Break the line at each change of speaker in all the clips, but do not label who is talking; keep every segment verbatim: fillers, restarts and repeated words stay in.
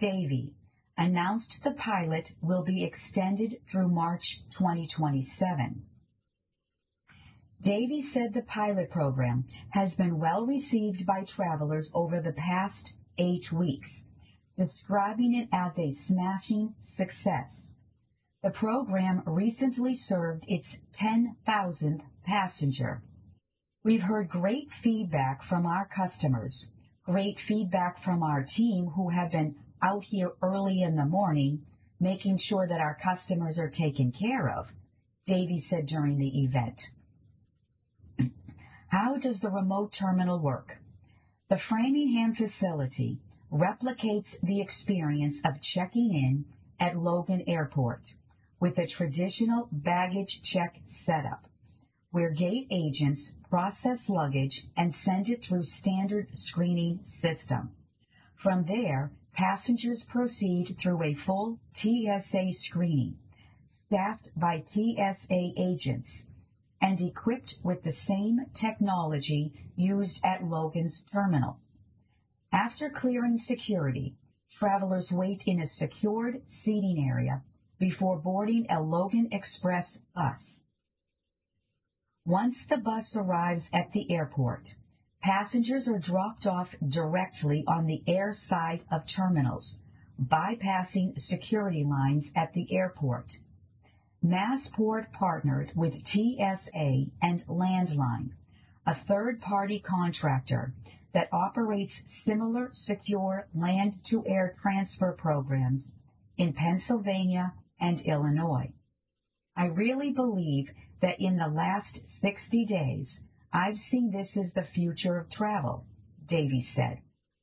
Davy, announced the pilot will be extended through March twenty twenty-seven. Davy said the pilot program has been well received by travelers over the past eight weeks, describing it as a smashing success. The program recently served its ten thousandth passenger. We've heard great feedback from our customers, great feedback from our team who have been out here early in the morning, making sure that our customers are taken care of, Davy said during the event. How does the remote terminal work? The Framingham facility replicates the experience of checking in at Logan Airport with a traditional baggage check setup, where gate agents process luggage and send it through standard screening system. From there, passengers proceed through a full T S A screening, staffed by T S A agents, and equipped with the same technology used at Logan's terminals. After clearing security, travelers wait in a secured seating area before boarding a Logan Express bus. Once the bus arrives at the airport, passengers are dropped off directly on the air side of terminals, bypassing security lines at the airport. Massport partnered with T S A and Landline, a third-party contractor that operates similar secure land-to-air transfer programs in Pennsylvania and Illinois. I really believe that in the last sixty days, I've seen this as the future of travel, Davy said.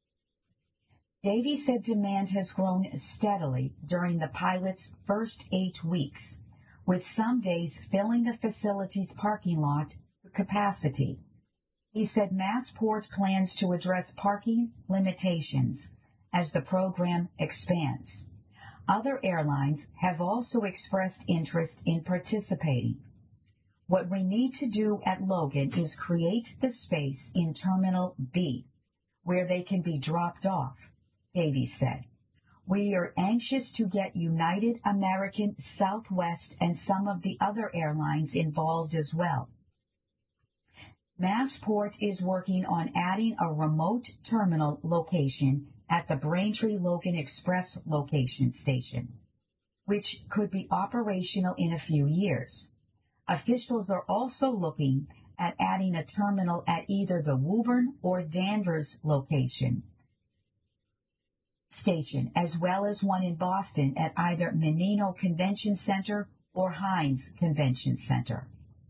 Davy said demand has grown steadily during the pilot's first eight weeks, with some days filling the facility's parking lot to capacity. He said Massport plans to address parking limitations as the program expands. Other airlines have also expressed interest in participating. What we need to do at Logan is create the space in Terminal B where they can be dropped off, Davy said. We are anxious to get United, American, Southwest, and some of the other airlines involved as well. Massport is working on adding a remote terminal location at the Braintree Logan Express location station, which could be operational in a few years. Officials are also looking at adding a terminal at either the Woburn or Danvers location station, as well as one in Boston at either Menino Convention Center or Heinz Convention Center.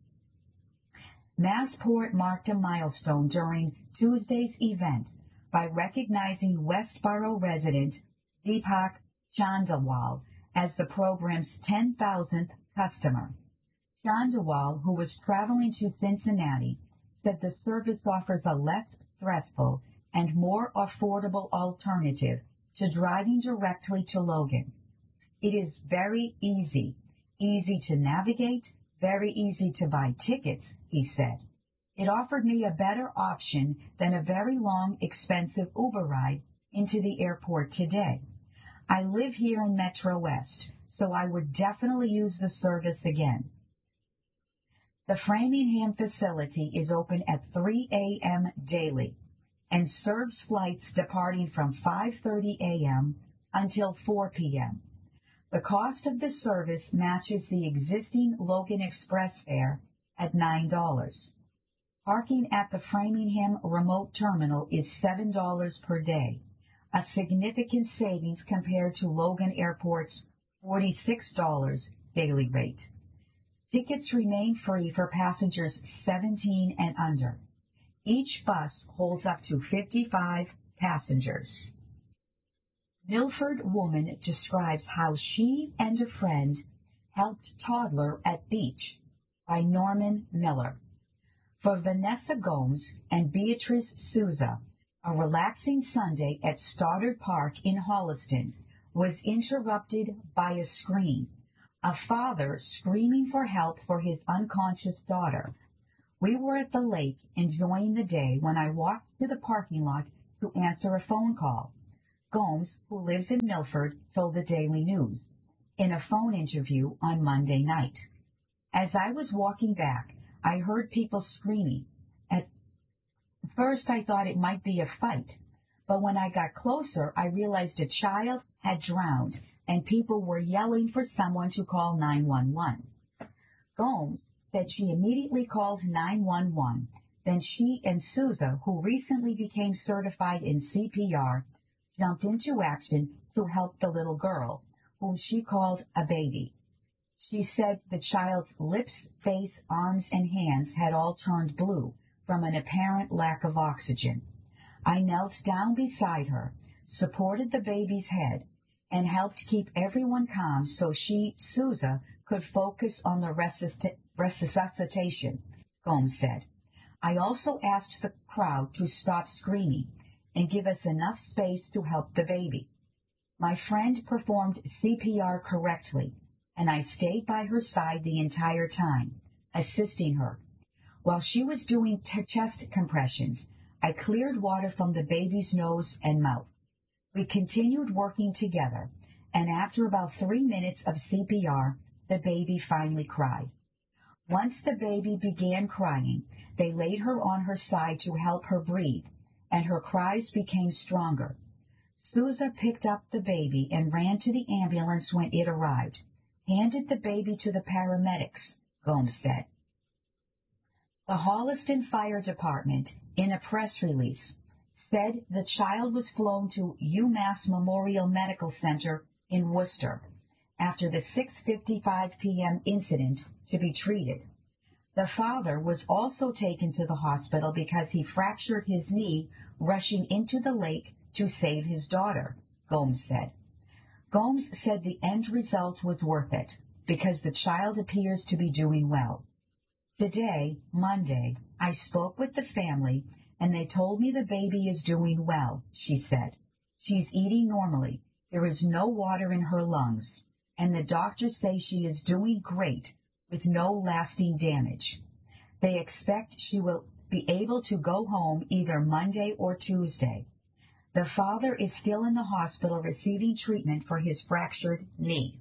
Massport marked a milestone during Tuesday's event by recognizing Westboro resident Deepak Chandawal as the program's ten thousandth customer. Chandawal, who was traveling to Cincinnati, said the service offers a less stressful and more affordable alternative to driving directly to Logan. It is very easy, easy to navigate, very easy to buy tickets, he said. It offered me a better option than a very long, expensive Uber ride into the airport today. I live here in Metro West, so I would definitely use the service again. The Framingham facility is open at three a.m. daily and serves flights departing from five thirty a.m. until four p.m. The cost of the service matches the existing Logan Express fare at nine dollars. Parking at the Framingham remote terminal is seven dollars per day, a significant savings compared to Logan Airport's forty-six dollars daily rate. Tickets remain free for passengers seventeen and under. Each bus holds up to fifty-five passengers. Milford woman describes how she and a friend helped toddler at beach by Norman Miller. For Vanessa Gomes and Beatrice Souza, a relaxing Sunday at Stoddard Park in Holliston was interrupted by a scream, a father screaming for help for his unconscious daughter. We were at the lake enjoying the day when I walked to the parking lot to answer a phone call. Gomes, who lives in Milford, told the Daily News in a phone interview on Monday night. As I was walking back, I heard people screaming. At first I thought it might be a fight, but when I got closer, I realized a child had drowned and people were yelling for someone to call nine one one. Gomes said she immediately called nine one one. Then she and Souza, who recently became certified in C P R, jumped into action to help the little girl, whom she called a baby. She said the child's lips, face, arms, and hands had all turned blue from an apparent lack of oxygen. I knelt down beside her, supported the baby's head, and helped keep everyone calm so she, Souza, could focus on the resuscit- resuscitation, Gomes said. I also asked the crowd to stop screaming and give us enough space to help the baby. My friend performed C P R correctly, and I stayed by her side the entire time, assisting her. While she was doing t- chest compressions, I cleared water from the baby's nose and mouth. We continued working together, and after about three minutes of C P R, the baby finally cried. Once the baby began crying, they laid her on her side to help her breathe, and her cries became stronger. Souza picked up the baby and ran to the ambulance when it arrived, handed the baby to the paramedics, Gomes said. The Holliston Fire Department, in a press release, said the child was flown to UMass Memorial Medical Center in Worcester after the six fifty-five p.m. incident to be treated. The father was also taken to the hospital because he fractured his knee rushing into the lake to save his daughter, Gomes said. Gomes said the end result was worth it because the child appears to be doing well. Today, Monday, I spoke with the family and they told me the baby is doing well, she said. She's eating normally. There is no water in her lungs, and the doctors say she is doing great with no lasting damage. They expect she will be able to go home either Monday or Tuesday. The father is still in the hospital receiving treatment for his fractured knee.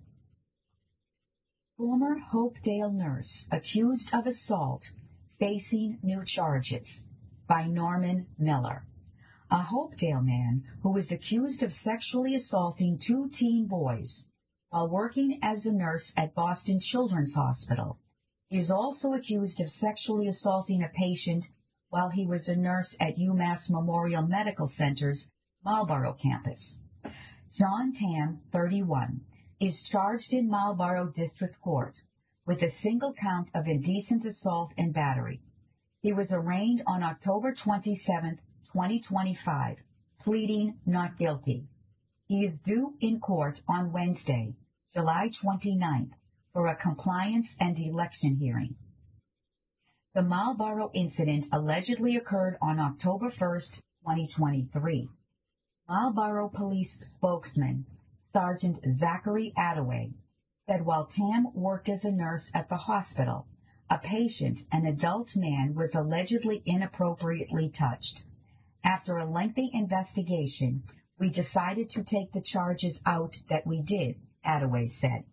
Former Hopedale nurse accused of assault facing new charges, by Norman Miller. A Hopedale man who was accused of sexually assaulting two teen boys while working as a nurse at Boston Children's Hospital is also accused of sexually assaulting a patient while he was a nurse at UMass Memorial Medical Center's Marlborough campus. John Tam, thirty-one, is charged in Marlborough District Court with a single count of indecent assault and battery. He was arraigned on October twenty-seventh, twenty twenty-five, pleading not guilty. He is due in court on Wednesday, July twenty-ninth, for a compliance and election hearing. The Marlborough incident allegedly occurred on October first, twenty twenty-three. Marlborough police spokesman Sergeant Zachary Attaway said while Tam worked as a nurse at the hospital, a patient, an adult man, was allegedly inappropriately touched. After a lengthy investigation, we decided to take the charges out that we did, Attaway said.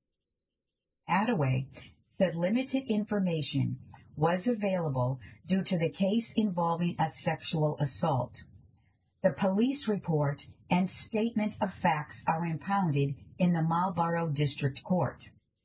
Attaway said limited information was available due to the case involving a sexual assault. The police report and statement of facts are impounded in the Marlborough District Court.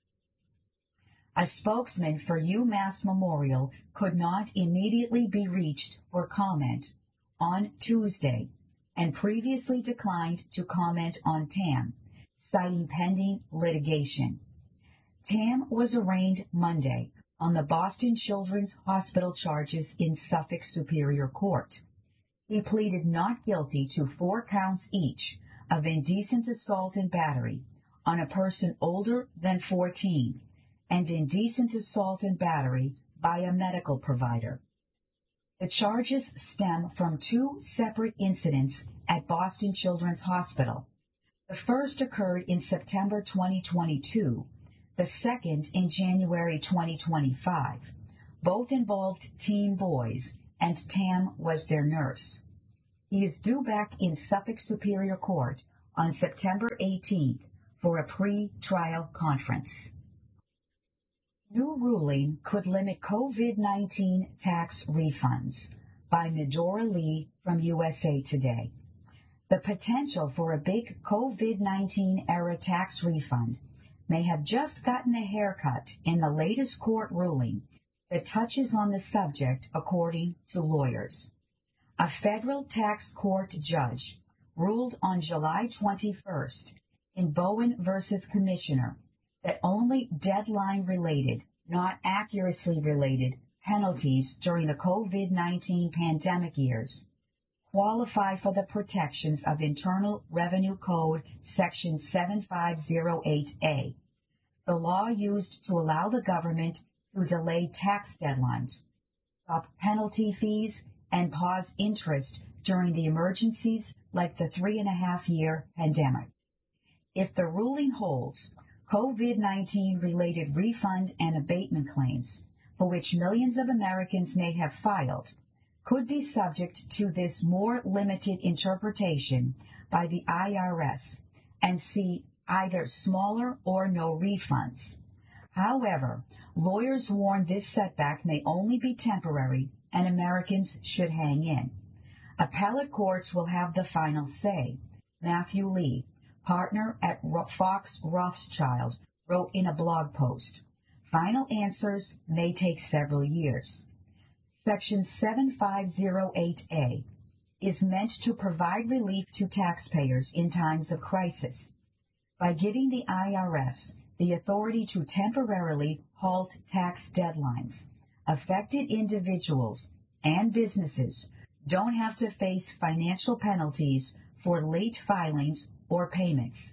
A spokesman for UMass Memorial could not immediately be reached for comment on Tuesday and previously declined to comment on Tam, citing pending litigation. Tam was arraigned Monday on the Boston Children's Hospital charges in Suffolk Superior Court. He pleaded not guilty to four counts each of indecent assault and battery on a person older than fourteen and indecent assault and battery by a medical provider. The charges stem from two separate incidents at Boston Children's Hospital. The first occurred in September twenty twenty-two, the second in January twenty twenty-five. Both involved teen boys, and Tam was their nurse. He is due back in Suffolk Superior Court on September eighteenth for a pre-trial conference. New ruling could limit COVID nineteen tax refunds by Medora Lee from U S A Today. The potential for a big COVID nineteen era tax refund may have just gotten a haircut in the latest court ruling that touches on the subject, according to lawyers. A federal tax court judge ruled on July twenty-first in Bowen versus Commissioner that only deadline-related, not accuracy-related, penalties during the COVID nineteen pandemic years qualify for the protections of Internal Revenue Code Section seven five zero eight A, the law used to allow the government to delay tax deadlines, stop penalty fees, and pause interest during the emergencies like the three-and-a-half-year pandemic. If the ruling holds, COVID nineteen related refund and abatement claims, for which millions of Americans may have filed, could be subject to this more limited interpretation by the I R S and see either smaller or no refunds. However, lawyers warn this setback may only be temporary and Americans should hang in. Appellate courts will have the final say. Matthew Lee, partner at Fox Rothschild, wrote in a blog post, "Final answers may take several years." Section seven five zero eight A is meant to provide relief to taxpayers in times of crisis by giving the I R S the authority to temporarily halt tax deadlines. Affected individuals and businesses don't have to face financial penalties for late filings or payments.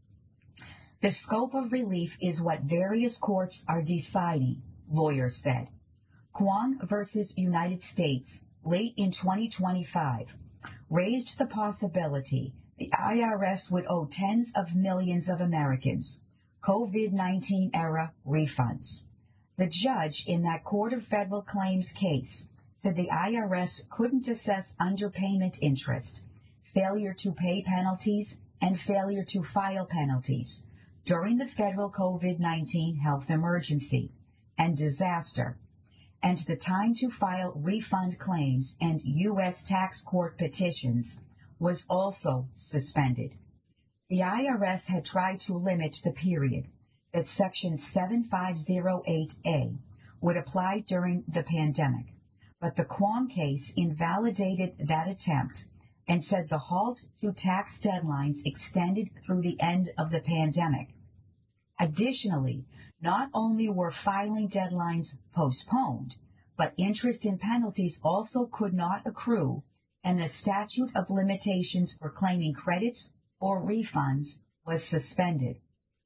The scope of relief is what various courts are deciding, lawyers said. Kwong versus United States, late in twenty twenty-five, raised the possibility the I R S would owe tens of millions of Americans COVID nineteen era refunds. The judge in that Court of Federal Claims case said the I R S couldn't assess underpayment interest, failure to pay penalties, and failure to file penalties during the federal COVID nineteen health emergency and disaster, and the time to file refund claims and U S tax court petitions was also suspended. The I R S had tried to limit the period that Section seven five zero eight A would apply during the pandemic, but the Kwong case invalidated that attempt and said the halt to tax deadlines extended through the end of the pandemic. Additionally, not only were filing deadlines postponed, but interest and penalties also could not accrue, and the statute of limitations for claiming credits or refunds was suspended.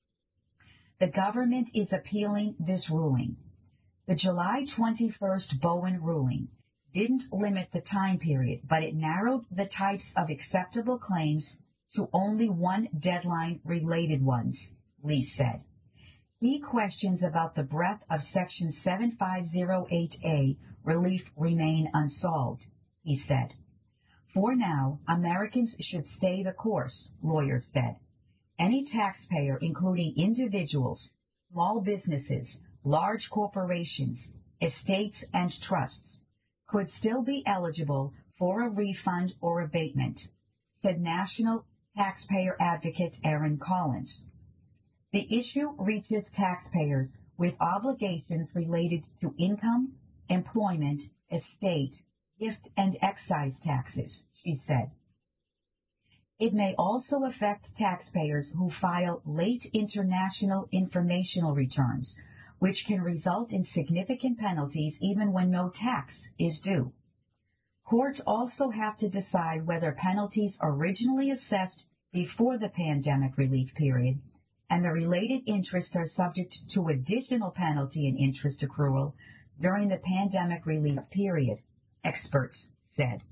The government is appealing this ruling. The July twenty-first Bowen ruling didn't limit the time period, but it narrowed the types of acceptable claims to only one deadline-related ones, Lee said. Key questions about the breadth of Section seven five zero eight A relief remain unsolved, he said. For now, Americans should stay the course, lawyers said. Any taxpayer, including individuals, small businesses, large corporations, estates, and trusts, could still be eligible for a refund or abatement, said National Taxpayer Advocate Aaron Collins. The issue reaches taxpayers with obligations related to income, employment, estate, gift, and excise taxes, she said. It may also affect taxpayers who file late international informational returns, which can result in significant penalties even when no tax is due. Courts also have to decide whether penalties originally assessed before the pandemic relief period and the related interest are subject to additional penalty and interest accrual during the pandemic relief period, experts said.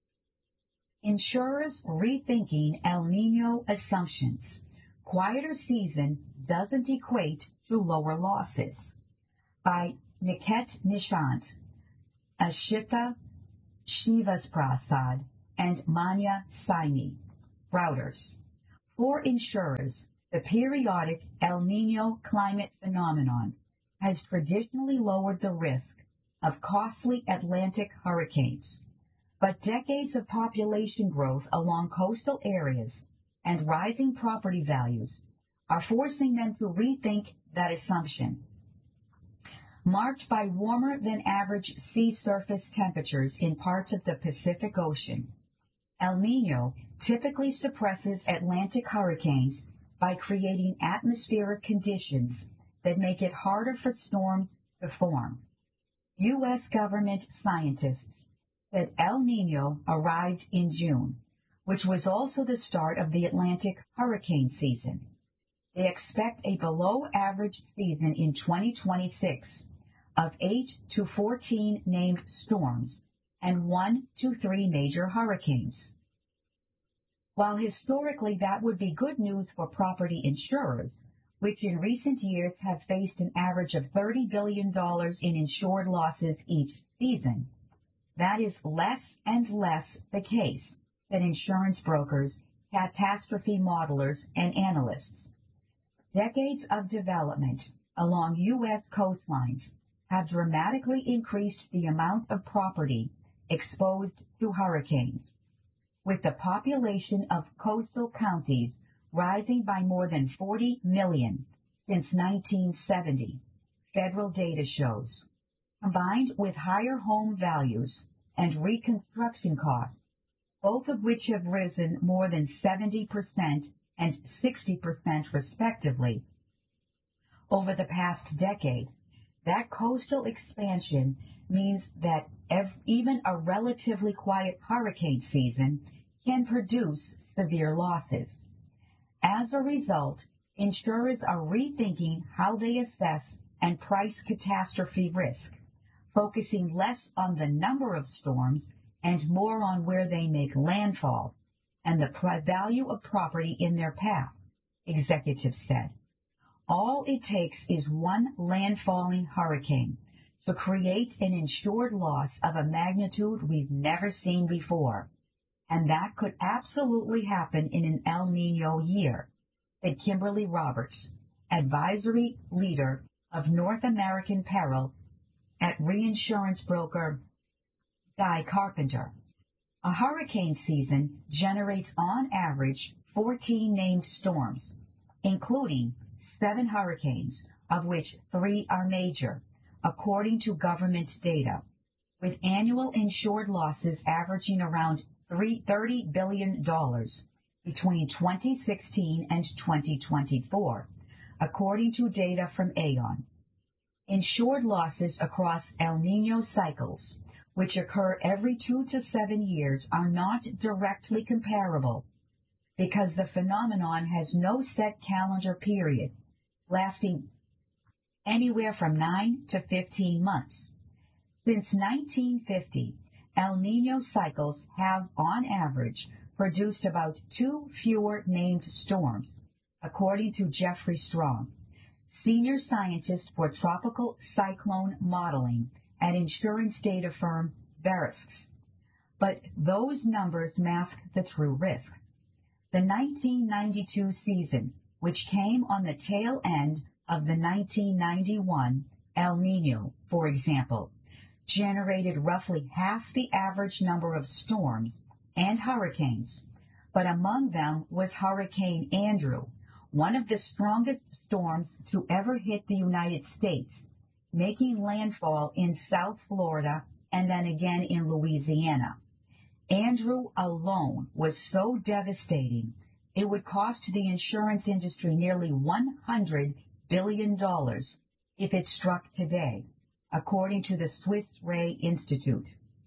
Insurers rethinking El Nino assumptions. Quieter season doesn't equate to lower losses. By Niket Nishant, Ashita Shivasprasad, and Manya Saini. Reuters. For insurers, the periodic El Niño climate phenomenon has traditionally lowered the risk of costly Atlantic hurricanes, but decades of population growth along coastal areas and rising property values are forcing them to rethink that assumption. Marked by warmer than average sea surface temperatures in parts of the Pacific Ocean, El Niño typically suppresses Atlantic hurricanes by creating atmospheric conditions that make it harder for storms to form. U S government scientists said El Niño arrived in June, which was also the start of the Atlantic hurricane season. They expect a below-average season in twenty twenty-six of eight to fourteen named storms and one to three major hurricanes. While historically that would be good news for property insurers, which in recent years have faced an average of thirty billion dollars in insured losses each season, that is less and less the case than insurance brokers, catastrophe modelers, and analysts. Decades of development along U S coastlines have dramatically increased the amount of property exposed to hurricanes, with the population of coastal counties rising by more than forty million since nineteen seventy, federal data shows. Combined with higher home values and reconstruction costs, both of which have risen more than seventy percent and sixty percent respectively over the past decade, that coastal expansion means that ev- even a relatively quiet hurricane season can produce severe losses. As a result, insurers are rethinking how they assess and price catastrophe risk, focusing less on the number of storms and more on where they make landfall and the pri- value of property in their path, executives said. All it takes is one landfalling hurricane to create an insured loss of a magnitude we've never seen before, and that could absolutely happen in an El Niño year, said Kimberly Roberts, advisory leader of North American Peril at reinsurance broker Guy Carpenter. A hurricane season generates on average fourteen named storms, including seven hurricanes, of which three are major, according to government data, with annual insured losses averaging around thirty billion dollars between twenty sixteen and twenty twenty-four, according to data from Aon. Insured losses across El Niño cycles, which occur every two to seven years, are not directly comparable because the phenomenon has no set calendar period, lasting anywhere from nine to fifteen months. Since nineteen fifty, El Niño cycles have, on average, produced about two fewer named storms, according to Jeffrey Strong, senior scientist for tropical cyclone modeling at insurance data firm Verisk. But those numbers mask the true risk. The nineteen ninety-two season, which came on the tail end of the nineteen ninety-one El Niño, for example, generated roughly half the average number of storms and hurricanes, but among them was Hurricane Andrew, one of the strongest storms to ever hit the United States, making landfall in South Florida and then again in Louisiana. Andrew alone was so devastating, it would cost the insurance industry nearly one hundred billion dollars if it struck today, according to the Swiss Re Institute.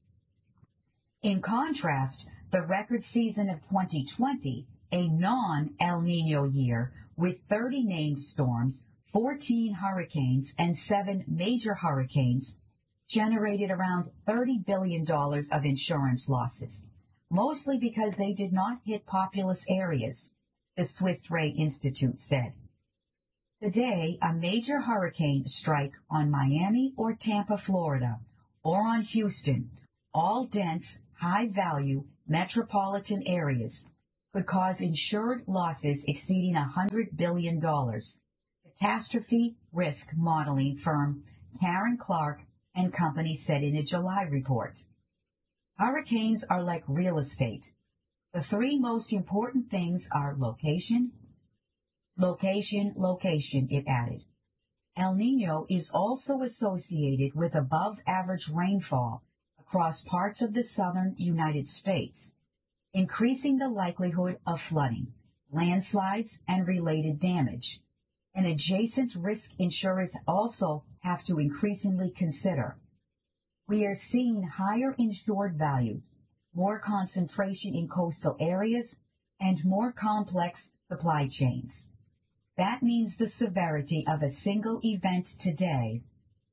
In contrast, the record season of twenty twenty, a non-El Niño year with thirty named storms, fourteen hurricanes, and seven major hurricanes, generated around thirty billion dollars of insurance losses, mostly because they did not hit populous areas, the Swiss Re Institute said. Today, a major hurricane strike on Miami or Tampa, Florida, or on Houston, all dense, high-value, metropolitan areas could cause insured losses exceeding one hundred billion dollars. Catastrophe risk modeling firm Karen Clark and Company said in a July report. Hurricanes are like real estate. The three most important things are location, location, location, it added. El Niño is also associated with above-average rainfall across parts of the southern United States, increasing the likelihood of flooding, landslides, and related damage. And adjacent risk insurers also have to increasingly consider. We are seeing higher insured values, more concentration in coastal areas, and more complex supply chains. That means the severity of a single event today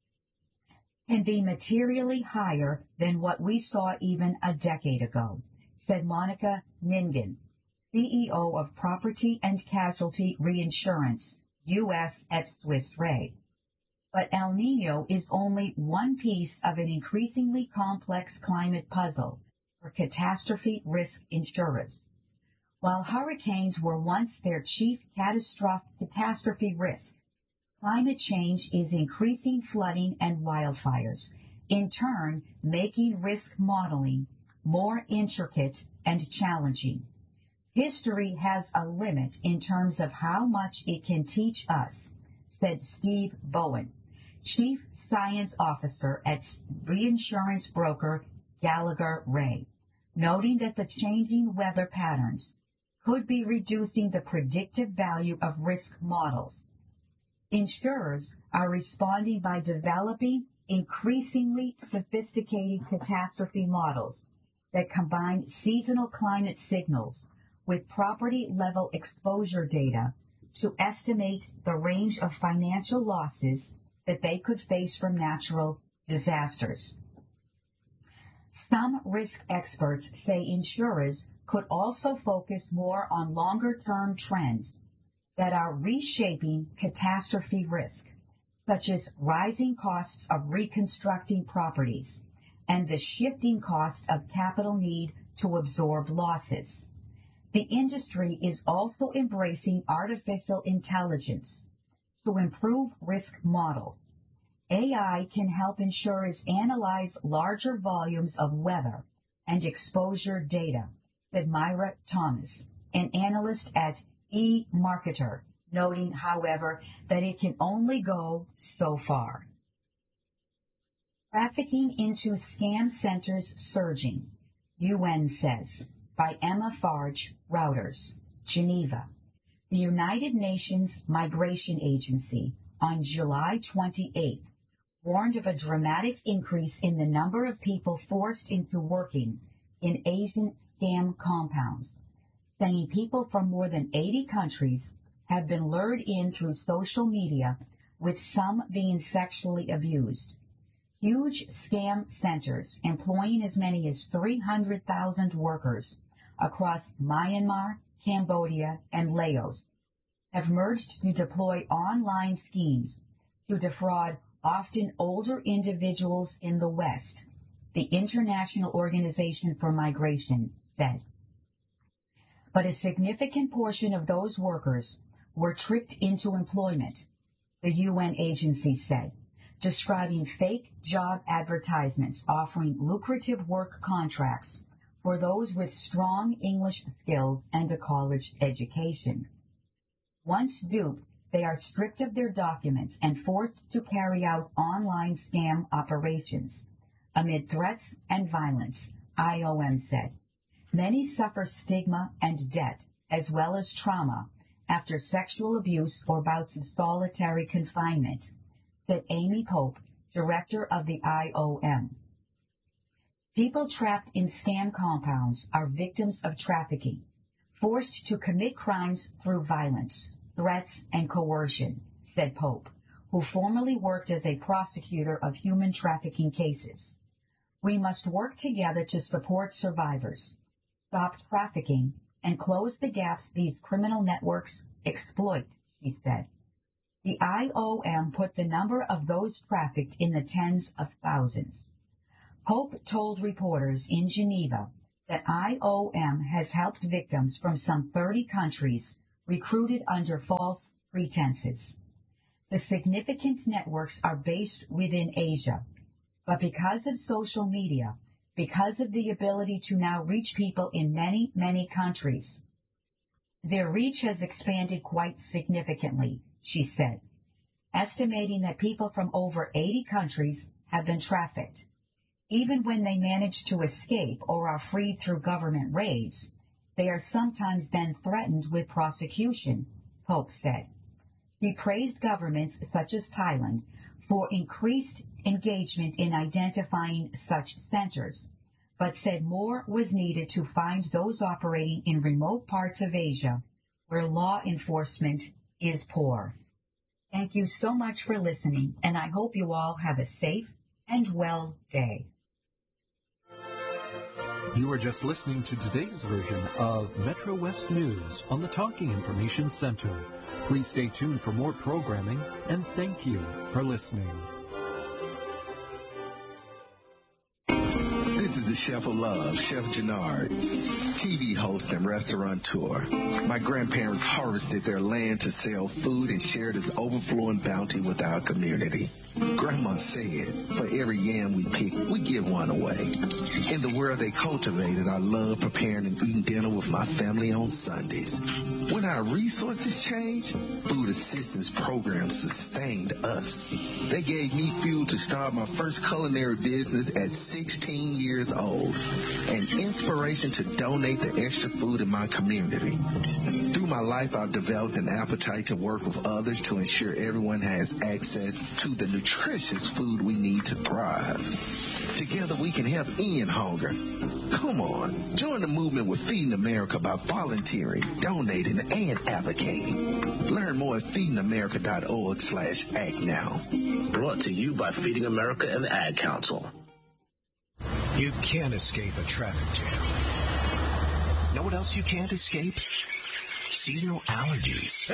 can be materially higher than what we saw even a decade ago, said Monica Ningen, C E O of Property and Casualty Reinsurance, U S at Swiss Re. But El Niño is only one piece of an increasingly complex climate puzzle for catastrophe risk insurers. While hurricanes were once their chief catastrophic catastrophe risk, climate change is increasing flooding and wildfires, in turn making risk modeling more intricate and challenging. History has a limit in terms of how much it can teach us, said Steve Bowen, Chief Science Officer at reinsurance broker Gallagher Re, noting that the changing weather patterns could be reducing the predictive value of risk models. Insurers are responding by developing increasingly sophisticated catastrophe models that combine seasonal climate signals with property-level exposure data to estimate the range of financial losses that they could face from natural disasters. Some risk experts say insurers could also focus more on longer-term trends that are reshaping catastrophe risk, such as rising costs of reconstructing properties and the shifting cost of capital need to absorb losses. The industry is also embracing artificial intelligence to improve risk models. A I can help insurers analyze larger volumes of weather and exposure data, said Myra Thomas, an analyst at eMarketer, noting, however, that it can only go so far. Trafficking into scam centers surging, U N says, by Emma Farge, Reuters, Geneva. The United Nations Migration Agency on July twenty-eighth warned of a dramatic increase in the number of people forced into working in Asian scam compounds, saying people from more than eighty countries have been lured in through social media, with some being sexually abused. Huge scam centers employing as many as three hundred thousand workers across Myanmar, Cambodia, and Laos have merged to deploy online schemes to defraud often older individuals in the West, the International Organization for Migration said. But a significant portion of those workers were tricked into employment, the U N agency said, describing fake job advertisements offering lucrative work contracts for those with strong English skills and a college education. Once duped, they are stripped of their documents and forced to carry out online scam operations amid threats and violence, I O M said. Many suffer stigma and debt, as well as trauma, after sexual abuse or bouts of solitary confinement, said Amy Pope, director of the I O M. People trapped in scam compounds are victims of trafficking, forced to commit crimes through violence, threats, and coercion, said Pope, who formerly worked as a prosecutor of human trafficking cases. We must work together to support survivors, stop trafficking, and close the gaps these criminal networks exploit, she said. The I O M put the number of those trafficked in the tens of thousands. Pope told reporters in Geneva that I O M has helped victims from some thirty countries recruited under false pretenses. The significant networks are based within Asia, but because of social media, because of the ability to now reach people in many, many countries, their reach has expanded quite significantly, she said, estimating that people from over eighty countries have been trafficked. Even when they manage to escape or are freed through government raids, they are sometimes then threatened with prosecution, Pope said. He praised governments such as Thailand for increased engagement in identifying such centers, but said more was needed to find those operating in remote parts of Asia where law enforcement is poor. Thank you so much for listening, and I hope you all have a safe and well day.
You are just listening to today's version of Metro West News on the Talking Information Center. Please stay tuned for more programming, and thank you for listening.
This is the Chef of Love, Chef Jannard, T V host and restaurateur. My grandparents harvested their land to sell food and share this overflowing bounty with our community. Grandma said, for every yam we pick, we give one away. In the world they cultivated, I love preparing and eating dinner with my family on Sundays. When our resources changed, food assistance programs sustained us. They gave me fuel to start my first culinary business at sixteen years old, and inspiration to donate the extra food in my community. Through my life, I've developed an appetite to work with others to ensure everyone has access to the nutritious food we need to thrive. Together we can help end hunger. Come on, join the movement with Feeding America by volunteering, donating, and advocating. Learn more at feedingamerica.org slash act now.
Brought to you by Feeding America and the Ad Council.
You can't escape a traffic jam. Know what else you can't escape? Seasonal allergies.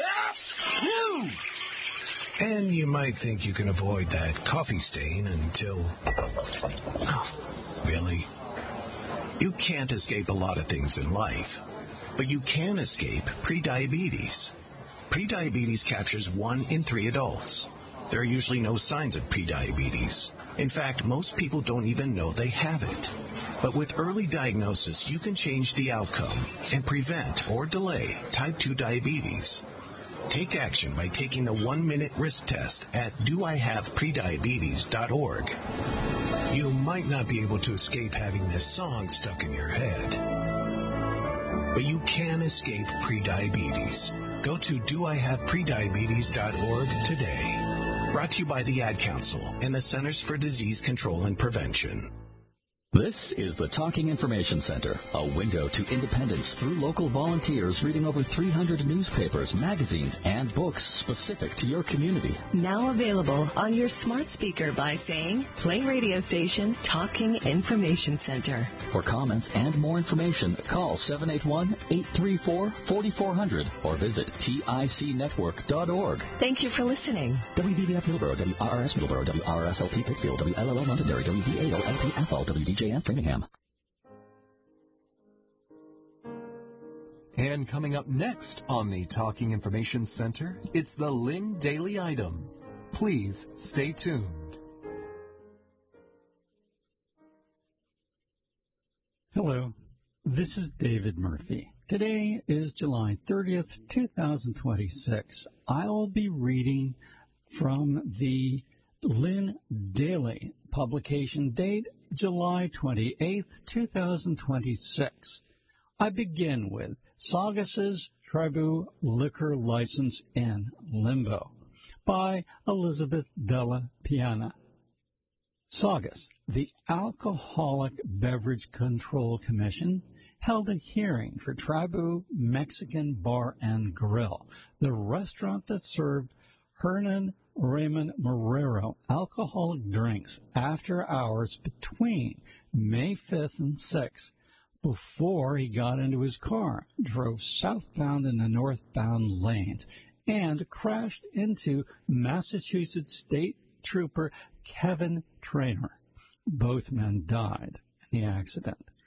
And you might think you can avoid that coffee stain until... Oh, really? You can't escape a lot of things in life, but you can escape prediabetes. Prediabetes captures one in three adults. There are usually no signs of prediabetes. In fact, most people don't even know they have it. But with early diagnosis, you can change the outcome and prevent or delay type two diabetes. Take action by taking the one-minute risk test at do I have prediabetes dot org. You might not be able to escape having this song stuck in your head, but you can escape prediabetes. Go to do I have prediabetes dot org today. Brought to you by the Ad Council and the Centers for Disease Control and Prevention.
This is the Talking Information Center, a window to independence through local volunteers reading over three hundred newspapers, magazines, and books specific to your community.
Now available on your smart speaker by saying, play radio station Talking Information Center.
For comments and more information, call seven eight one, eight three four, four four zero zero or visit tic network dot org.
Thank you for listening.
W V B F Middleborough, W R R S Middleborough, W R R S L P Pittsfield, W L L O Londonderry, W V A O L P Athol, W D J and Framingham.
And coming up next on the Talking Information Center, it's the Lynn Daily Item. Please stay tuned.
Hello, this is David Murphy. Today is July thirtieth, two thousand twenty-six. I'll be reading from the Lynn Daily, publication date July twenty-eighth, two thousand twenty-six. I begin with Saugus' Tribu Liquor License in Limbo by Elizabeth Della Piana. Saugus, the Alcoholic Beverage Control Commission, held a hearing for Tribu Mexican Bar and Grill, the restaurant that served Hernan Raymond Marrero alcoholic drinks after hours between May fifth and sixth before he got into his car, drove southbound in the northbound lanes, and crashed into Massachusetts State Trooper Kevin Traynor. Both men died in the accident.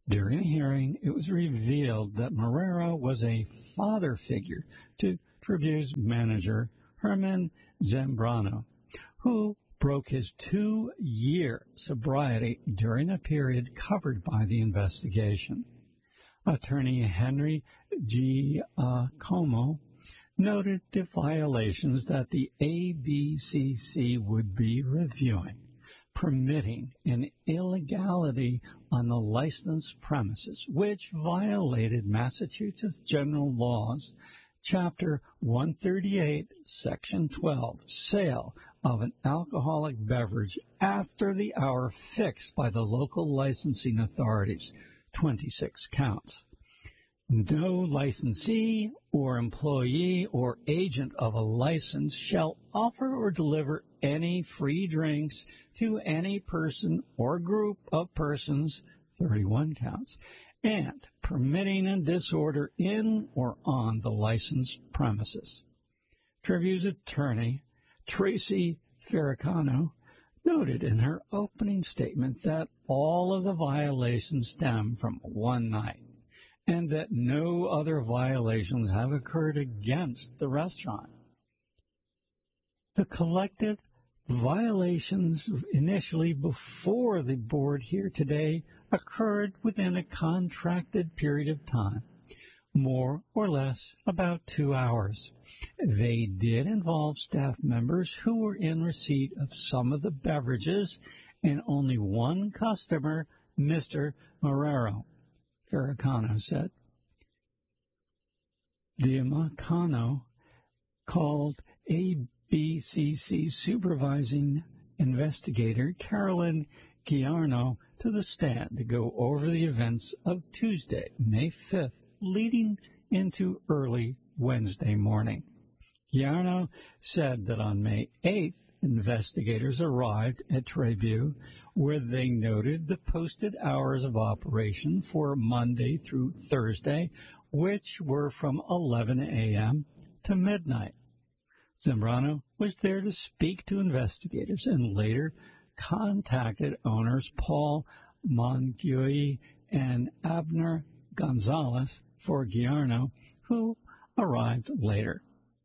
During the hearing, it was revealed that Marrero was a father figure to Tribu's manager, Herman Zambrano, who broke his two-year sobriety during a period covered by the investigation. Attorney Henry Giacomo noted the violations that the A B C C would be reviewing, permitting an illegality on the licensed premises, which violated Massachusetts General Laws, Chapter one thirty-eight, Section twelve, sale of an alcoholic beverage after the hour fixed by the local licensing authorities, twenty-six counts. No licensee or employee or agent of a license shall offer or deliver any free drinks to any person or group of persons, thirty-one counts, and permitting a disorder in or on the licensed premises. Tribu's attorney, Tracy Farrakano, noted in her opening statement that all of the violations stem from one night, and that no other violations have occurred against the restaurant. The collective violations initially before the board here today occurred within a contracted period of time, more or less about two hours. They did involve staff members who were in receipt of some of the beverages and only one customer, Mister Marrero, Farrakano said. Diamacano called A B C C supervising investigator Carolyn Giarno to the stand to go over the events of Tuesday, May fifth, leading into early Wednesday morning. Giarno said that on May eighth, investigators arrived at Tribu, where they noted the posted hours of operation for Monday through Thursday, which were from eleven a.m. to midnight. Zambrano was there to speak to investigators and later contacted owners Paul Monguy and Abner Gonzalez for Giarno, who arrived later.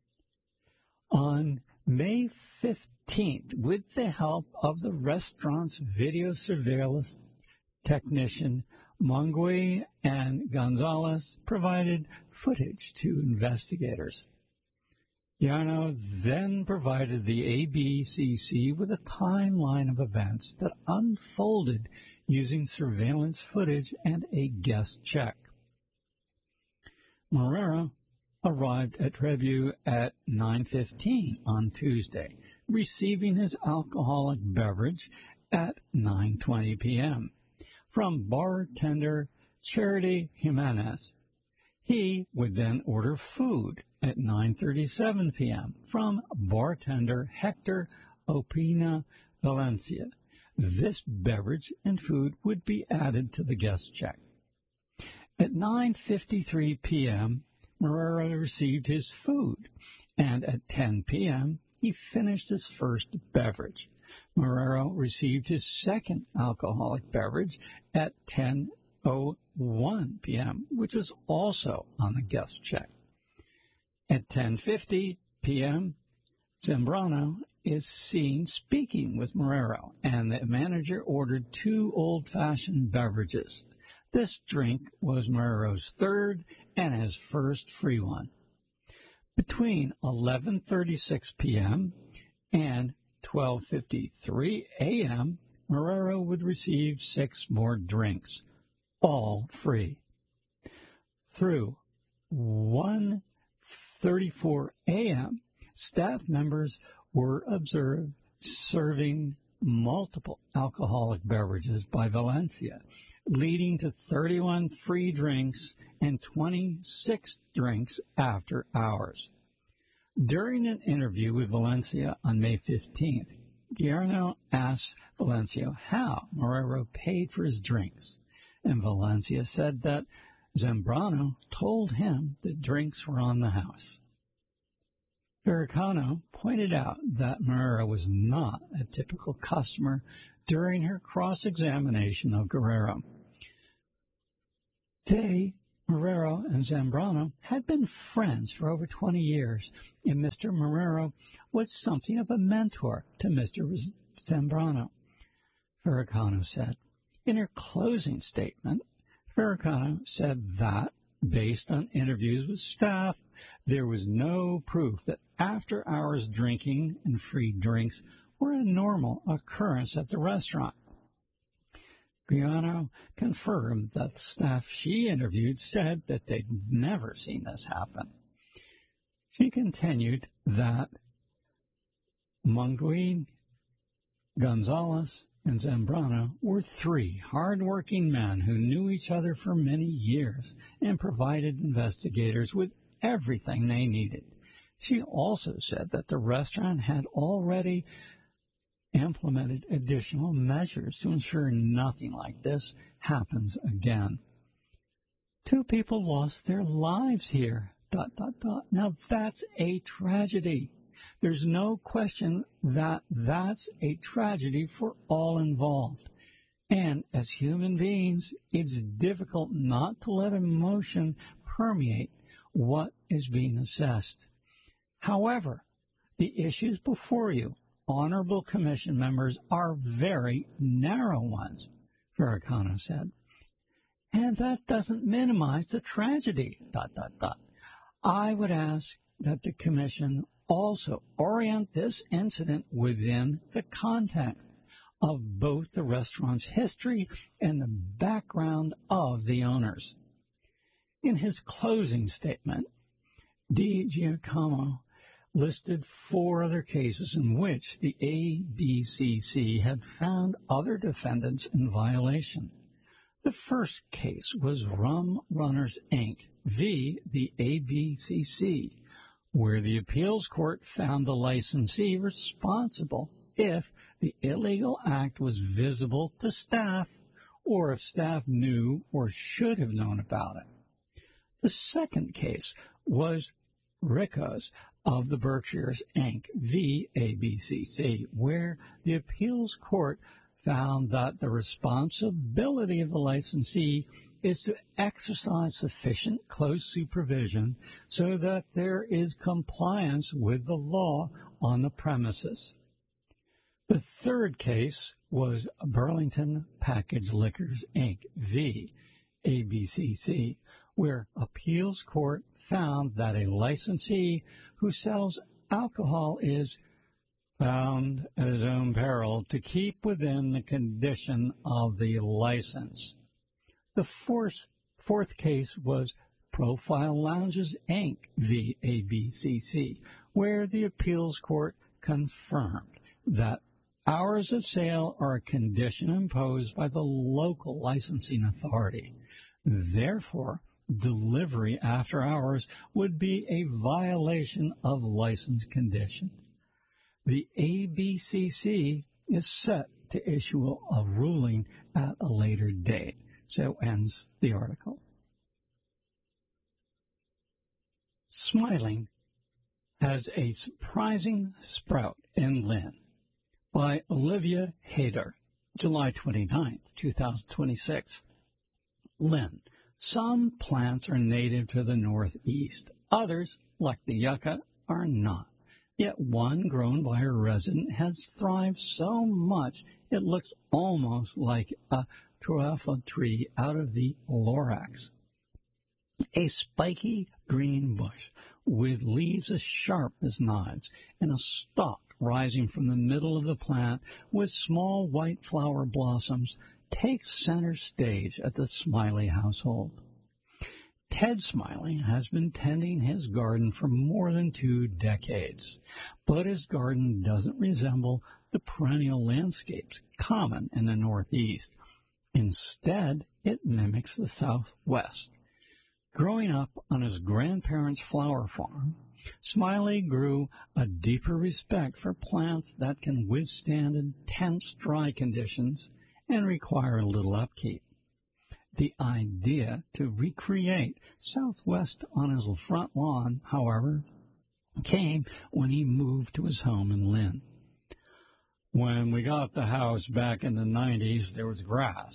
On May fifteenth, with the help of the restaurant's video surveillance technician, Monguy and Gonzalez provided footage to investigators. Giarno then provided the A B C C with a timeline of events that unfolded using surveillance footage and a guest check. Marrero arrived at Tribu at nine fifteen on Tuesday, receiving his alcoholic beverage at nine twenty p.m. from bartender Charity Jimenez. He would then order food at nine thirty-seven p.m. from bartender Hector Opina Valencia. This beverage and food would be added to the guest check. At nine fifty-three p.m., Marrero received his food, and at ten p.m., he finished his first beverage. Marrero received his second alcoholic beverage at ten oh one p.m., which was also on the guest check. At ten fifty p.m., Zambrano is seen speaking with Marrero, and the manager ordered two old-fashioned beverages. This drink was Marrero's third and his first free one. Between eleven thirty-six p.m. and twelve fifty-three a.m., Marrero would receive six more drinks, all free. Through one thirty-four a.m., staff members were observed serving multiple alcoholic beverages by Valencia, leading to thirty-one free drinks and twenty-six drinks after hours. During an interview with Valencia on May fifteenth, Giarno asked Valencia how Marrero paid for his drinks, and Valencia said that Zambrano told him the drinks were on the house. Farrakano pointed out that Marrero was not a typical customer during her cross-examination of Guerrero. They, Marrero and Zambrano, had been friends for over twenty years, and Mister Marrero was something of a mentor to Mister Zambrano, Farrakano said. In her closing statement, Farrakano said that, based on interviews with staff, there was no proof that after-hours drinking and free drinks were a normal occurrence at the restaurant. Guiano confirmed that the staff she interviewed said that they'd never seen this happen. She continued that Monguin, Gonzalez, and Zambrano were three hard-working men who knew each other for many years and provided investigators with everything they needed. She also said that the restaurant had already implemented additional measures to ensure nothing like this happens again. Two people lost their lives here, dot, dot, dot. Now that's a tragedy. There's no question that that's a tragedy for all involved. And as human beings, it's difficult not to let emotion permeate what is being assessed. However, the issues before you, honorable commission members, are very narrow ones, Farrakano said. And that doesn't minimize the tragedy, dot, dot, dot. I would ask that the commission also orient this incident within the context of both the restaurant's history and the background of the owners. In his closing statement, Di Giacomo listed four other cases in which the A B C C had found other defendants in violation. The first case was Rum Runners, Incorporated v. the A B C C, where the appeals court found the licensee responsible if the illegal act was visible to staff or if staff knew or should have known about it. The second case was Rico's of the Berkshires, Incorporated v. A B C C, where the appeals court found that the responsibility of the licensee is to exercise sufficient close supervision so that there is compliance with the law on the premises. The third case was Burlington Packaged Liquors, Incorporated v. A B C C, where appeals court found that a licensee who sells alcohol is bound at his own peril to keep within the condition of the license. The fourth, fourth case was Profile Lounges, Incorporated v. A B C C, where the appeals court confirmed that hours of sale are a condition imposed by the local licensing authority. Therefore, delivery after hours would be a violation of license condition. The A B C C is set to issue a ruling at a later date. So ends the article. Smiling has a surprising sprout in Lynn by Olivia Hayter, July twenty-ninth, two thousand twenty-six. Lynn. Some plants are native to the Northeast. Others, like the yucca, are not. Yet one grown by a resident has thrived so much it looks almost like a truffle tree out of the Lorax. A spiky green bush with leaves as sharp as knives and a stalk rising from the middle of the plant with small white flower blossoms takes center stage at the Smiley household. Ted Smiley has been tending his garden for more than two decades, but his garden doesn't resemble the perennial landscapes common in the Northeast. Instead, it mimics the Southwest. Growing up on his grandparents' flower farm, Smiley grew a deeper respect for plants that can withstand intense dry conditions and require little upkeep. The idea to recreate Southwest on his front lawn, however, came when he moved to his home in Lynn. When we got the house back in the nineties, there was grass,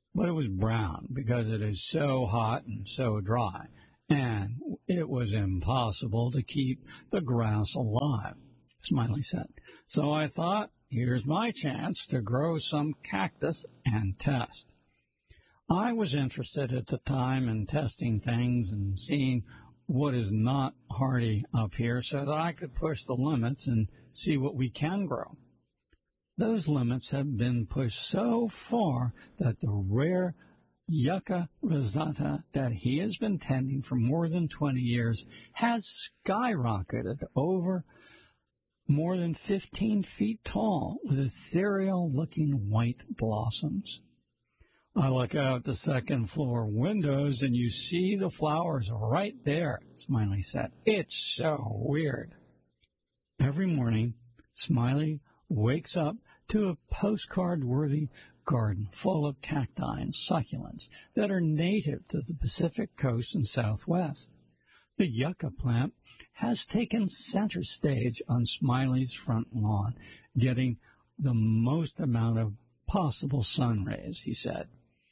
but it was brown because it is so hot and so dry, and it was impossible to keep the grass alive, Smiley said. So I thought, here's my chance to grow some cactus and test. I was interested at the time in testing things and seeing what is not hardy up here so that I could push the limits and see what we can grow. Those limits have been pushed so far that the rare Yucca rosata that he has been tending for more than twenty years has skyrocketed over more than fifteen feet tall with ethereal-looking white blossoms. I look out the second floor windows and you see the flowers right there, Smiley said. It's so weird. Every morning, Smiley wakes up to a postcard-worthy garden full of cacti and succulents that are native to the Pacific coast and Southwest. The yucca plant has taken center stage on Smiley's front lawn, getting the most amount of possible sun rays, he said.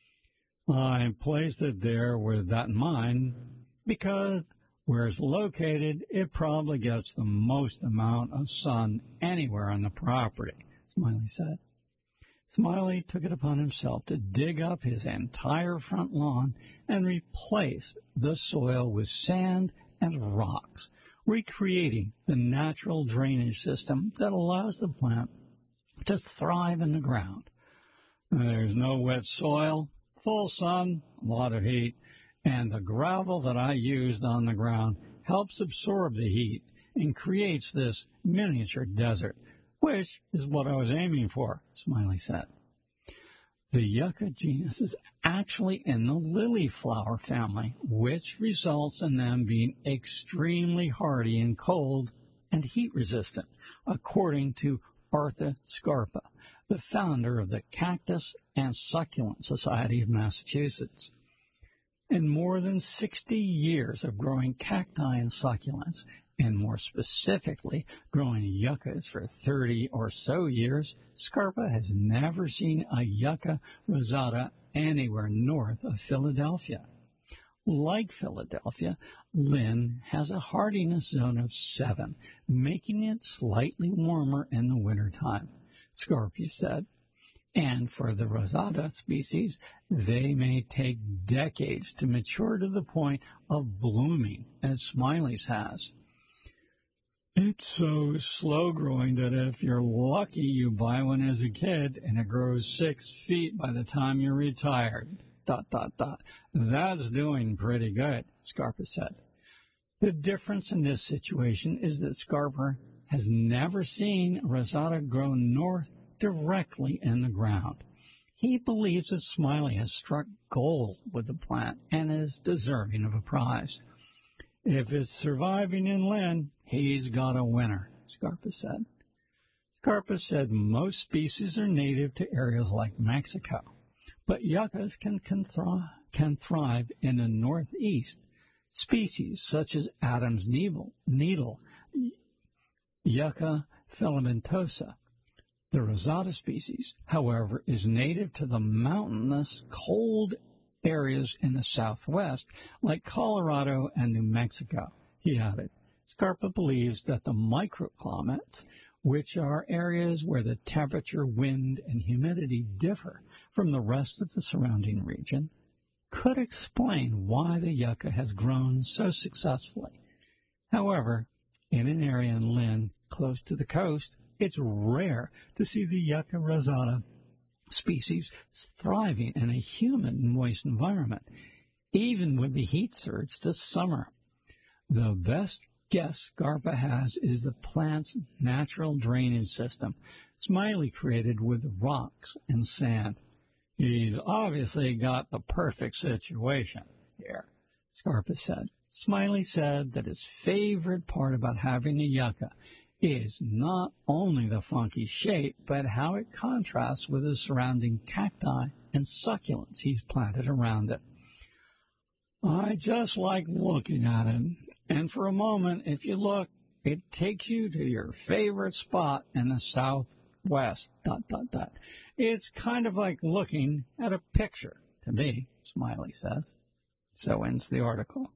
I placed it there with that in mind because where it's located, it probably gets the most amount of sun anywhere on the property, Smiley said. Smiley took it upon himself to dig up his entire front lawn and replace the soil with sand and rocks, recreating the natural drainage system that allows the plant to thrive in the ground. There's no wet soil, full sun, a lot of heat, and the gravel that I used on the ground helps absorb the heat and creates this miniature desert, which is what I was aiming for, Smiley said. The yucca genus is actually in the lily flower family, which results in them being extremely hardy and cold and heat resistant, according to Arthur Scarpa, the founder of the Cactus and Succulent Society of Massachusetts. In more than sixty years of growing cacti and succulents, and more specifically growing yuccas for thirty or so years, Scarpa has never seen a yucca rosata anywhere north of Philadelphia. Like Philadelphia, Lynn has a hardiness zone of seven, making it slightly warmer in the wintertime, Scarpa said. And for the rosata species, they may take decades to mature to the point of blooming, as Smiley's has. It's so slow-growing that if you're lucky, you buy one as a kid, and it grows six feet by the time you're retired. Dot, dot, dot. That's doing pretty good, Scarpa said. The difference in this situation is that Scarpa has never seen rosata grow north directly in the ground. He believes that Smiley has struck gold with the plant and is deserving of a prize. If it's surviving inland, he's got a winner, Scarpa said. Scarpa said most species are native to areas like Mexico, but yuccas can, can, thri- can thrive in the northeast. Species such as Adam's needle, needle Yucca filamentosa. The rosata species, however, is native to the mountainous, cold areas in the southwest, like Colorado and New Mexico, he added. Scarpa believes that the microclimates, which are areas where the temperature, wind, and humidity differ from the rest of the surrounding region, could explain why the yucca has grown so successfully. However, in an area in Lynn, close to the coast, it's rare to see the yucca rosata species thriving in a humid and moist environment, even with the heat surge this summer. The best guess Scarpa has is the plant's natural drainage system, Smiley created with rocks and sand. He's obviously got the perfect situation here, Scarpa said. Smiley said that his favorite part about having a yucca is not only the funky shape, but how it contrasts with the surrounding cacti and succulents he's planted around it. I just like looking at it, and for a moment, if you look, it takes you to your favorite spot in the southwest, dot, dot, dot. It's kind of like looking at a picture, to me, Smiley says. So ends the article.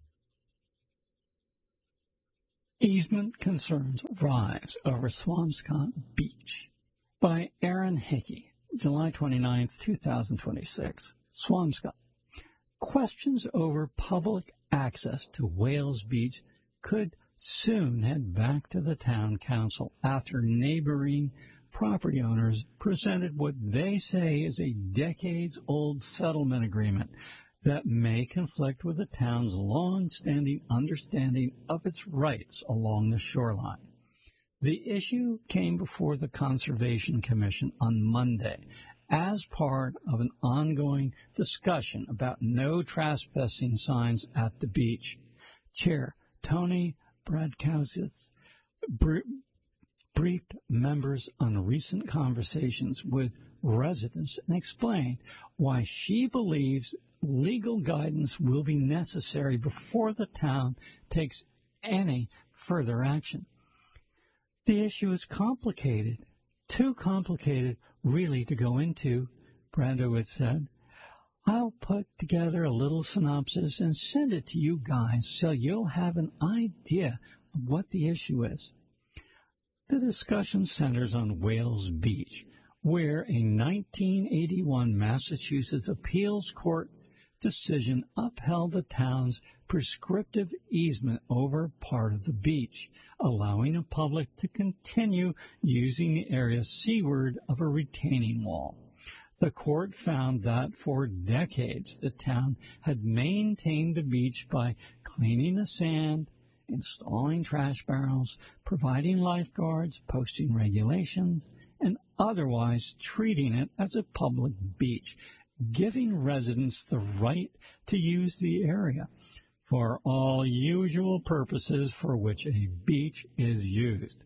Easement concerns rise over Swampscott Beach by Aaron Hickey, July twenty-ninth, two thousand twenty-six. Swampscott. Questions over public access to Whales Beach could soon head back to the town council after neighboring property owners presented what they say is a decades-old settlement agreement that may conflict with the town's long-standing understanding of its rights along the shoreline. The issue came before the Conservation Commission on Monday as part of an ongoing discussion about no trespassing signs at the beach. Chair Tony Bradkowitz br- briefed members on recent conversations with residents and explained why she believes legal guidance will be necessary before the town takes any further action. The issue is complicated, too complicated really to go into, Brandowitz said. I'll put together a little synopsis and send it to you guys so you'll have an idea of what the issue is. The discussion centers on Whales Beach, where a nineteen eighty-one Massachusetts appeals court decision upheld the town's prescriptive easement over part of the beach, allowing the public to continue using the area seaward of a retaining wall. The court found that for decades the town had maintained the beach by cleaning the sand, installing trash barrels, providing lifeguards, posting regulations, and otherwise treating it as a public beach, giving residents the right to use the area for all usual purposes for which a beach is used.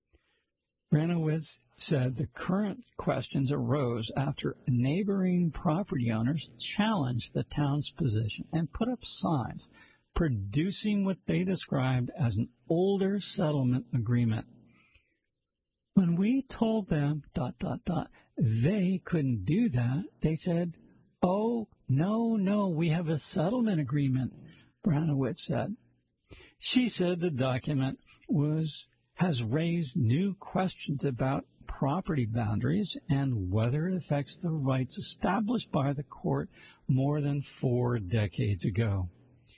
Branowitz said the current questions arose after neighboring property owners challenged the town's position and put up signs producing what they described as an older settlement agreement. When we told them, dot, dot, dot, they couldn't do that, they said, oh, no, no, we have a settlement agreement, Branowitz said. She said the document was has raised new questions about property boundaries and whether it affects the rights established by the court more than four decades ago.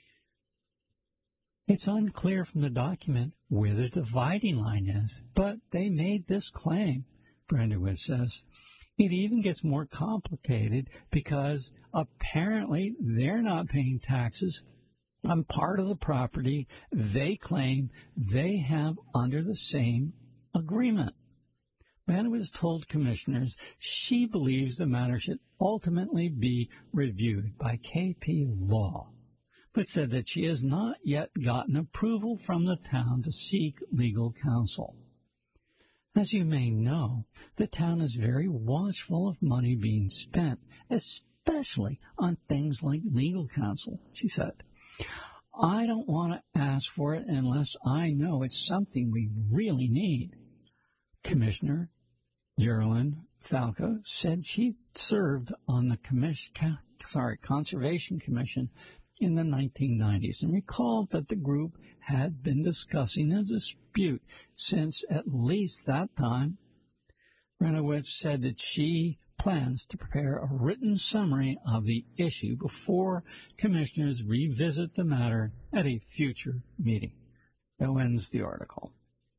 It's unclear from the document where the dividing line is, but they made this claim, Brandowitz says. It even gets more complicated because apparently they're not paying taxes on part of the property they claim they have under the same agreement. Brandowitz told commissioners she believes the matter should ultimately be reviewed by K P Law, but said that she has not yet gotten approval from the town to seek legal counsel. As you may know, the town is very watchful of money being spent, especially on things like legal counsel, she said. I don't want to ask for it unless I know it's something we really need. Commissioner Geraldine Falco said she served on the commission, sorry, Conservation Commission in the nineteen nineties and recalled that the group had been discussing a dispute since at least that time. Branowitz said that she plans to prepare a written summary of the issue before commissioners revisit the matter at a future meeting. That ends the article.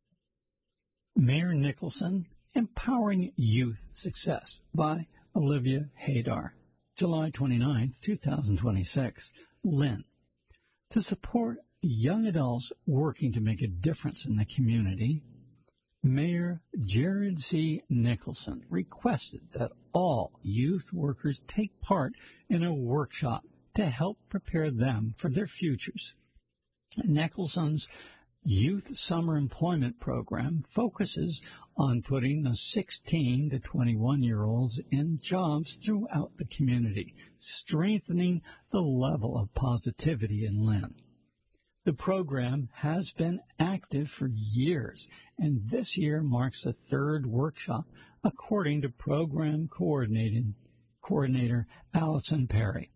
Mayor Nicholson, Empowering Youth Success by Olivia Haydar, July twenty-ninth, two thousand twenty-six. Lynn. To support young adults working to make a difference in the community, Mayor Jared C. Nicholson requested that all youth workers take part in a workshop to help prepare them for their futures. Nicholson's Youth Summer Employment Program focuses on putting the sixteen to twenty-one-year-olds in jobs throughout the community, strengthening the level of positivity in Lynn. The program has been active for years, and this year marks the third workshop, according to program coordinating, Coordinator Allison Perry.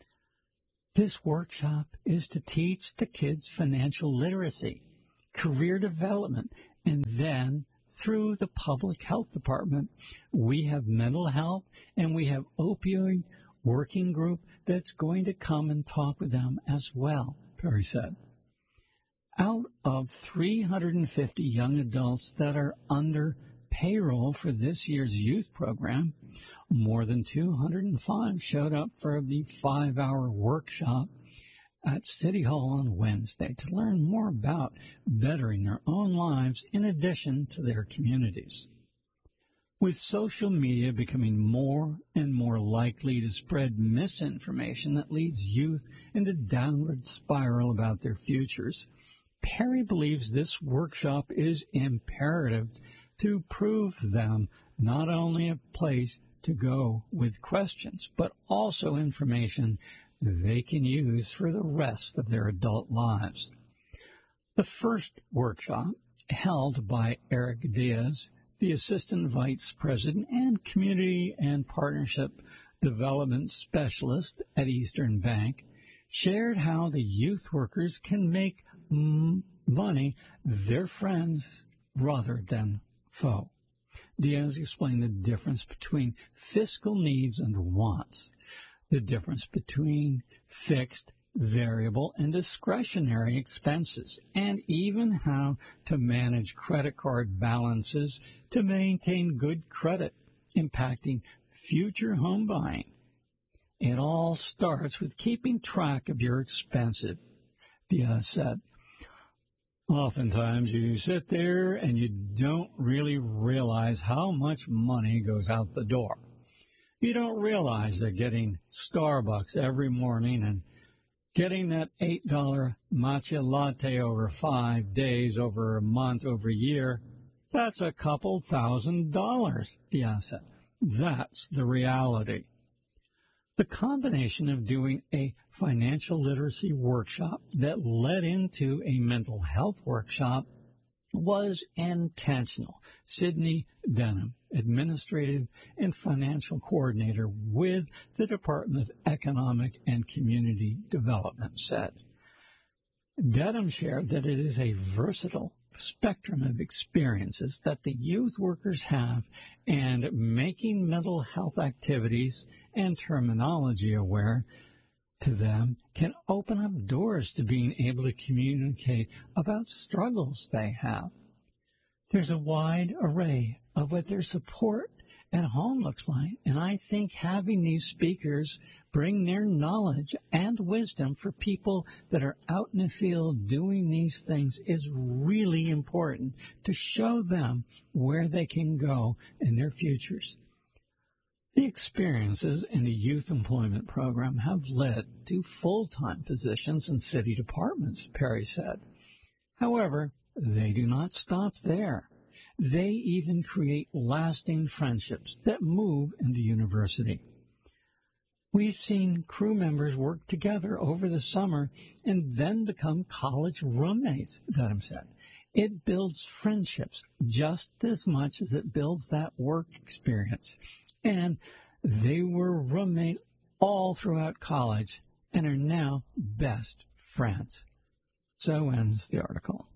This workshop is to teach the kids financial literacy, career development, and then through the public health department, we have mental health and we have opioid working group that's going to come and talk with them as well, Perry said. Out of three hundred fifty young adults that are under payroll for this year's youth program, more than two hundred five showed up for the five-hour workshop at City Hall on Wednesday to learn more about bettering their own lives in addition to their communities. With social media becoming more and more likely to spread misinformation that leads youth into a downward spiral about their futures, Perry believes this workshop is imperative to prove them not only a place to go with questions, but also information they can use for the rest of their adult lives. The first workshop, held by Eric Diaz, the Assistant Vice President and Community and Partnership Development Specialist at Eastern Bank, shared how the youth workers can make m- money their friends rather than foe. Diaz explained the difference between fiscal needs and wants, the difference between fixed, variable, and discretionary expenses, and even how to manage credit card balances to maintain good credit, impacting future home buying. It all starts with keeping track of your expenses, Diaz said. Oftentimes you sit there and you don't really realize how much money goes out the door. You don't realize that getting Starbucks every morning and getting that eight dollar matcha latte over five days, over a month, over a year, that's a couple thousand dollars, Diaz said. That's the reality. The combination of doing a financial literacy workshop that led into a mental health workshop was intentional. Sydney Denham, Administrative and Financial Coordinator with the Department of Economic and Community Development, said. Denham shared that it is a versatile spectrum of experiences that the youth workers have, and making mental health activities and terminology aware to them can open up doors to being able to communicate about struggles they have. There's a wide array of what their support at home looks like, and I think having these speakers bring their knowledge and wisdom for people that are out in the field doing these things is really important to show them where they can go in their futures. The experiences in the youth employment program have led to full-time positions in city departments, Perry said. However, they do not stop there. They even create lasting friendships that move into university. We've seen crew members work together over the summer and then become college roommates, Denham said. It builds friendships just as much as it builds that work experience. And they were roommates all throughout college and are now best friends. So ends the article.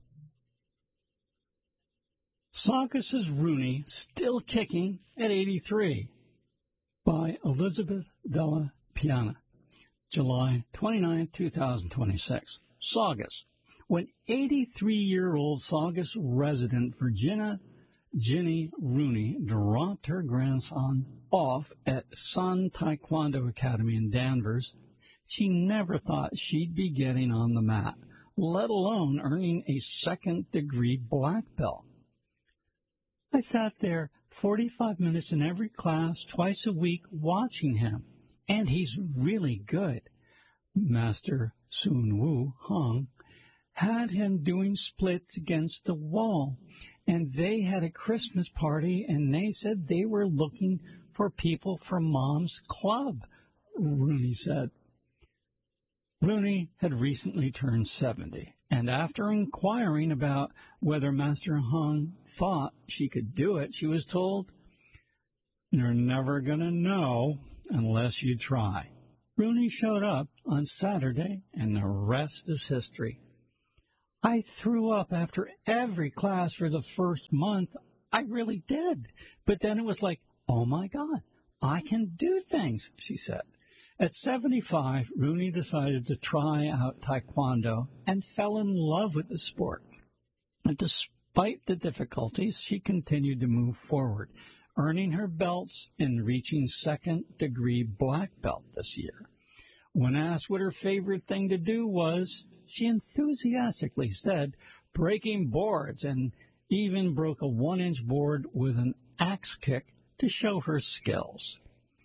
Saugus' Rooney still kicking at eighty-three, by Elizabeth Della Piana, July twenty-ninth, two thousand twenty-six. Saugus. When eighty-three-year-old Saugus resident Virginia Ginny Rooney dropped her grandson off at Sun Taekwondo Academy in Danvers, she never thought she'd be getting on the mat, let alone earning a second-degree black belt. I sat there forty-five minutes in every class, twice a week, watching him, and he's really good. Master Sun Woo Hong had him doing splits against the wall, and they had a Christmas party, and they said they were looking for people for Mom's Club, Rooney said. Rooney had recently turned seventy, and after inquiring about whether Master Hong thought she could do it, she was told, "You're never going to know unless you try. Rooney showed up on Saturday, and the rest is history. I threw up after every class for the first month. I really did. But then it was like, oh, my God, I can do things, she said. At seventy-five, Rooney decided to try out Taekwondo and fell in love with the sport. And despite the difficulties, she continued to move forward, earning her belts and reaching second-degree black belt this year. When asked what her favorite thing to do was, she enthusiastically said breaking boards, and even broke a one-inch board with an axe kick to show her skills.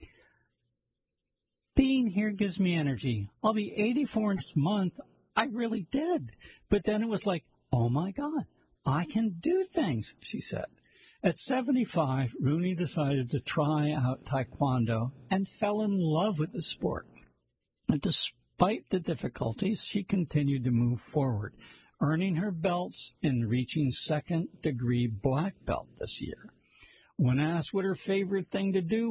Being here gives me energy. I'll be eighty-four next month. I really did. But then it was like, oh, my God, I can do things, she said. At seventy-five, Rooney decided to try out Taekwondo and fell in love with the sport. And despite the difficulties, she continued to move forward, earning her belts and reaching second-degree black belt this year. When asked what her favorite thing to do